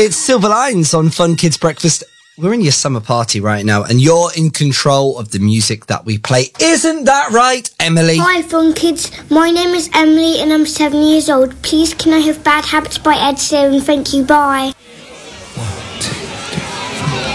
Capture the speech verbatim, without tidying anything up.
It's Silver Lines on Fun Kids Breakfast. We're in your summer party right now, and you're in control of the music that we play. Isn't that right, Emily? Hi, Fun Kids. My name is Emily, and I'm seven years old. Please, can I have Bad Habits by Ed Sheeran? Thank you. Bye.